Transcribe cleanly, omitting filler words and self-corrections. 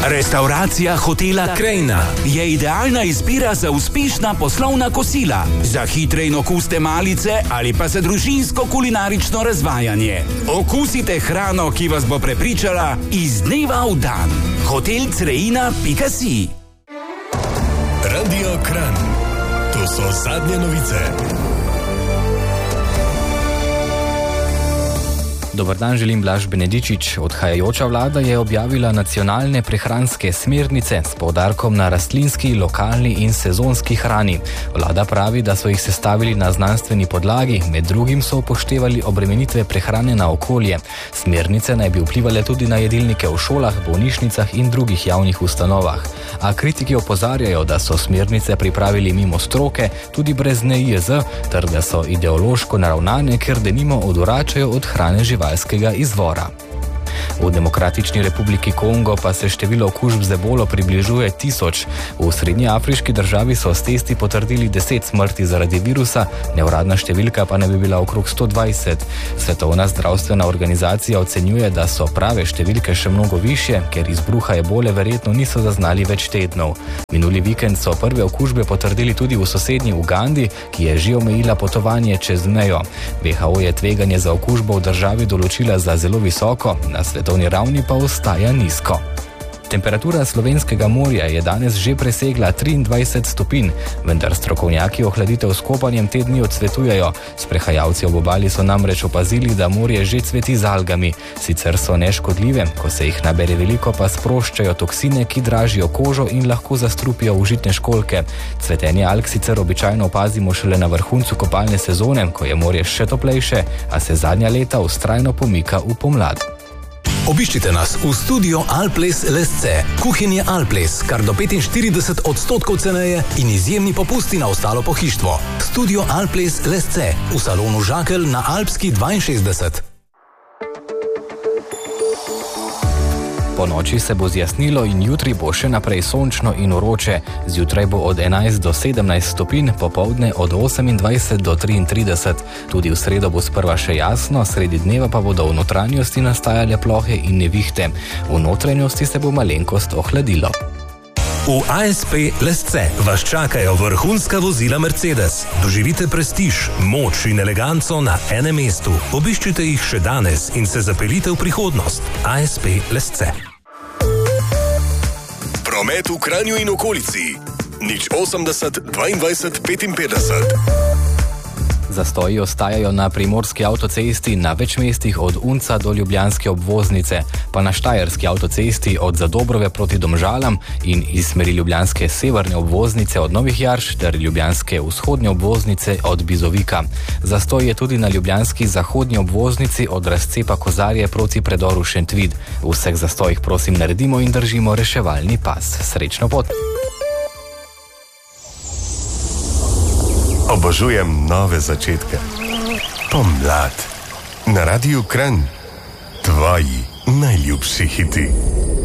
Restauracija hotela Krajina je idealna izbira za uspešna poslovna kosila, za hitre in okuste malice ali pa za družinsko kulinarično razvajanje. Okusite hrano, ki vas bo prepričala iz dneva v dan. hotelcreina.si. Radio Kranj. To so zadnje novice. Dobar dan, želim Blaž Benedičič. Odhajajoča vlada je objavila nacionalne prehranske smernice s poudarkom na rastlinski, lokalni in sezonski hrani. Vlada pravi, da so jih sestavili na znanstveni podlagi, med drugim so upoštevali obremenitve prehrane na okolje. Smernice naj bi vplivale tudi na jedilnike v šolah, bolnišnicah in drugih javnih ustanovah. A kritiki opozarjajo, da so smernice pripravili mimo stroke, tudi brez NIJZ, ter da so ideološko naravnane, ker denimo odvračajo od hrane živalskega izvora. V Demokratični republiki Kongo pa se število okužb z ebolo približuje 1000. V srednjeafriški državi so s testi potrdili 10 smrti zaradi virusa, neuradna številka pa ne bi bila okrog 120. Svetovna zdravstvena organizacija ocenjuje, da so prave številke še mnogo višje, ker izbruha ebole verjetno niso zaznali več tednov. Minuli vikend so prve okužbe potrdili tudi v sosednji Ugandi, ki je že omejila potovanje čez mejo. WHO je tveganje za okužbo v državi določila za zelo visoko, na svetovni ravni pa ostaja nizko. Temperatura slovenskega morja je danes že presegla 23 stopinj, vendar strokovnjaki ohladitev s kopanjem te dni odsvetujejo. Sprehajalci ob obali so namreč opazili, da morje že cveti z algami. Sicer so neškodljive, ko se jih nabere veliko, pa sproščajo toksine, ki dražijo kožo in lahko zastrupijo užitne školjke. Cvetenje alg sicer običajno opazimo šele na vrhuncu kopalne sezone, ko je morje še toplejše, a se zadnja leta vztrajno pomika v pomlad. Obiščite nas v studio Alples Lesce. Kuhinje Alples, kar do 45% ceneje in izjemni popusti na ostalo pohištvo. Studio Alples Lesce v salonu Žakelj na Alpski 62. Po noči se bo zjasnilo in jutri bo še naprej sončno in vroče. Zjutraj bo od 11 do 17 stopinj, popoldne od 28 do 33. Tudi v sredo bo sprva še jasno, sredi dneva pa bodo v notranjosti nastajale plohe in nevihte. V notranjosti se bo malenkost ohladilo. V ASP Lesce vas čakajo vrhunska vozila Mercedes. Doživite prestiž, moč in eleganco na enem mestu. Obiščite jih še danes in se zapeljite v prihodnost. ASP Lesce. Promet v Kranju in okolici. 080 22 55. Zastoji ostajajo na primorski avtocesti na več mestih od Unca do ljubljanske obvoznice, pa na štajerski avtocesti od Zadobrove proti Domžalam in iz smeri ljubljanske severne obvoznice od Novih Jarš ter ljubljanske vzhodne obvoznice od Bizovika. Zastoj je tudi na ljubljanski zahodnji obvoznici od razcepa Kozarje proti predoru Šentvid. V vseh zastojih prosim naredimo in držimo reševalni pas. Srečno pot! Obožujem nove začetke. Pomlad. Na Radiu Kranj. Tvoji najljubši hiti.